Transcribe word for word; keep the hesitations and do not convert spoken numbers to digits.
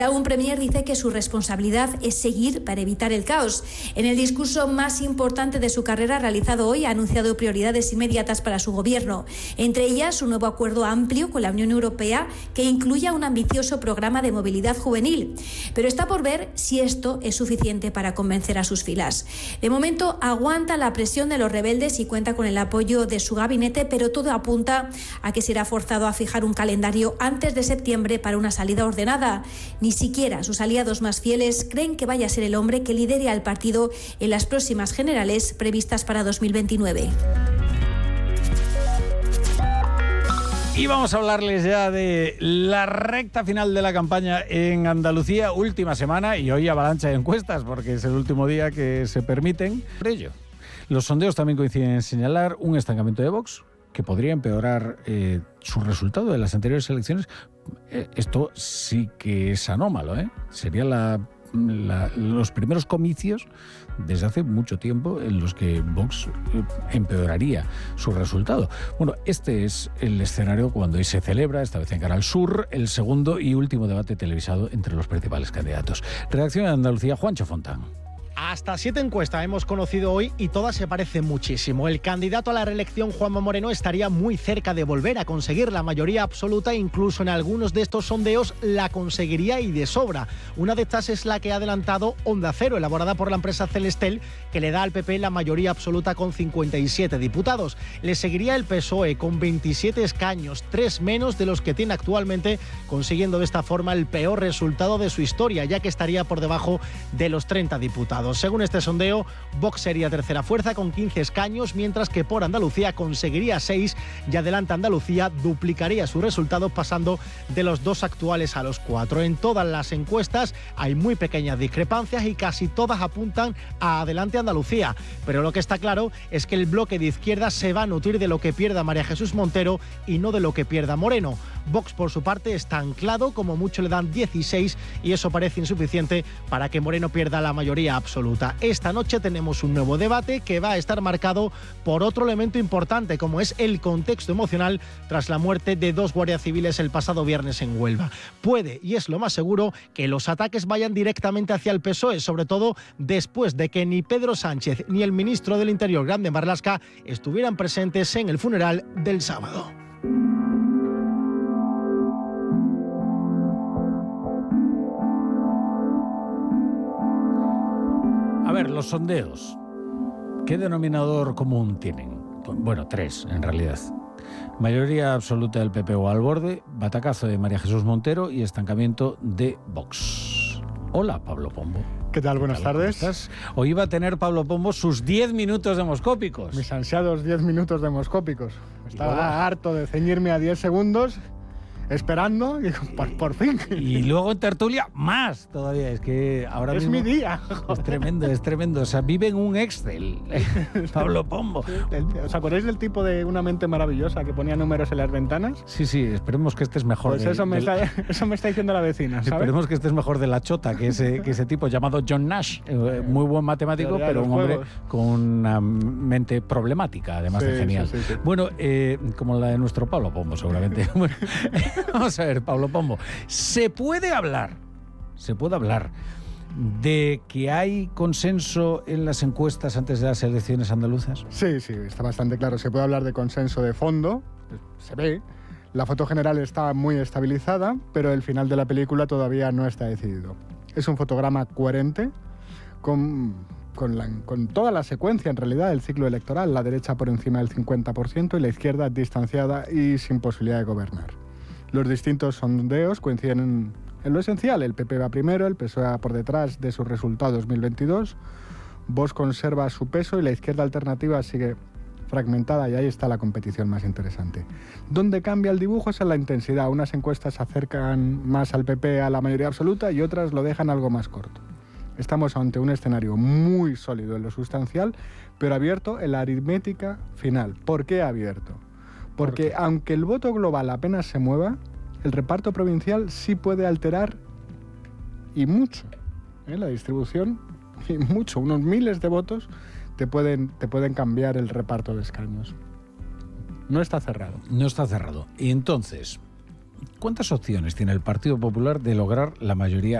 Un premier dice que su responsabilidad es seguir para evitar el caos. En el discurso más importante de su carrera realizado hoy ha anunciado prioridades inmediatas para su gobierno, entre ellas un nuevo acuerdo amplio con la Unión Europea que incluya un ambicioso programa de movilidad juvenil. Pero está por ver si esto es suficiente para convencer a sus filas. De momento aguanta la presión de los rebeldes y cuenta con el apoyo de su gabinete, pero todo apunta a que será forzado a fijar un calendario antes de septiembre para una salida ordenada. Ni siquiera sus aliados más fieles creen que vaya a ser el hombre que lidere al partido en las próximas generales previstas para dos mil veintinueve. Y vamos a hablarles ya de la recta final de la campaña en Andalucía, última semana, y hoy avalancha de encuestas porque es el último día que se permiten. Por ello, los sondeos también coinciden en señalar un estancamiento de Vox que podría empeorar eh, su resultado de las anteriores elecciones. Eh, esto sí que es anómalo, ¿eh? Sería la, la, los primeros comicios desde hace mucho tiempo en los que Vox eh, empeoraría su resultado. Bueno, este es el escenario cuando hoy se celebra, esta vez en Canal Sur, el segundo y último debate televisado entre los principales candidatos. Redacción de Andalucía, Juancho Fontán. Hasta siete encuestas hemos conocido hoy y todas se parecen muchísimo. El candidato a la reelección, Juanma Moreno, estaría muy cerca de volver a conseguir la mayoría absoluta, incluso en algunos de estos sondeos la conseguiría y de sobra. Una de estas es la que ha adelantado Onda Cero, elaborada por la empresa Celestel, que le da al P P la mayoría absoluta con cincuenta y siete diputados. Le seguiría el P S O E con veintisiete escaños, tres menos de los que tiene actualmente, consiguiendo de esta forma el peor resultado de su historia, ya que estaría por debajo de los treinta diputados. Según este sondeo, Vox sería tercera fuerza con quince escaños, mientras que por Andalucía conseguiría seis y Adelante Andalucía duplicaría su resultado pasando de los dos actuales a los cuatro. En todas las encuestas hay muy pequeñas discrepancias y casi todas apuntan a Adelante Andalucía. Pero lo que está claro es que el bloque de izquierda se va a nutrir de lo que pierda María Jesús Montero y no de lo que pierda Moreno. Vox, por su parte, está anclado, como mucho le dan dieciséis, y eso parece insuficiente para que Moreno pierda la mayoría absoluta. Esta noche tenemos un nuevo debate que va a estar marcado por otro elemento importante, como es el contexto emocional tras la muerte de dos guardias civiles el pasado viernes en Huelva. Puede, y es lo más seguro, que los ataques vayan directamente hacia el P S O E, sobre todo después de que ni Pedro Sánchez ni el ministro del Interior, Grande Marlaska, estuvieran presentes en el funeral del sábado. A ver, los sondeos, ¿qué denominador común tienen? Bueno, tres, en realidad. Mayoría absoluta del P P o al borde, batacazo de María Jesús Montero y estancamiento de Vox. Hola, Pablo Pombo. ¿Qué tal? Buenas ¿Qué tal? tardes. Hoy iba a tener Pablo Pombo sus diez minutos demoscópicos. Mis ansiados diez minutos demoscópicos. Estaba Igual. harto de ceñirme a diez segundos, esperando, y por, por fin. Y luego en tertulia, más todavía. Es que ahora es mismo mi día. Es tremendo, es tremendo. O sea, vive en un Excel, Pablo Pombo. ¿Os acordáis del tipo de Una mente maravillosa que ponía números en las ventanas? Sí, sí, esperemos que estés mejor. Pues de, eso, me de, está, eso me está diciendo la vecina, ¿sabes? Esperemos que estés mejor de la chota que ese, que ese tipo llamado John Nash. Eh, muy buen matemático, Teoría de pero los un hombre juegos. con una mente problemática, además Sí, de genial. sí, sí, sí. Bueno, eh, como la de nuestro Pablo Pombo, seguramente. Bueno, vamos a ver, Pablo Pombo. Se puede hablar, se puede hablar de que hay consenso en las encuestas antes de las elecciones andaluzas. Sí, sí, está bastante claro. Se puede hablar de consenso de fondo, se ve. La foto general está muy estabilizada, pero el final de la película todavía no está decidido. Es un fotograma coherente con, con, la, con toda la secuencia, en realidad, del ciclo electoral. La derecha por encima del cincuenta por ciento y la izquierda distanciada y sin posibilidad de gobernar. Los distintos sondeos coinciden en, en lo esencial. El P P va primero, el P S O E va por detrás de su resultado dos mil veintidós. Vox conserva su peso y la izquierda alternativa sigue fragmentada, y ahí está la competición más interesante. Donde cambia el dibujo es en la intensidad. Unas encuestas acercan más al P P a la mayoría absoluta y otras lo dejan algo más corto. Estamos ante un escenario muy sólido en lo sustancial, pero abierto en la aritmética final. ¿Por qué abierto? Porque ¿Por qué? Aunque el voto global apenas se mueva, el reparto provincial sí puede alterar, y mucho, ¿eh? La distribución, y mucho, unos miles de votos te pueden, te pueden cambiar el reparto de escaños. No está cerrado. No está cerrado. Y entonces, ¿cuántas opciones tiene el Partido Popular de lograr la mayoría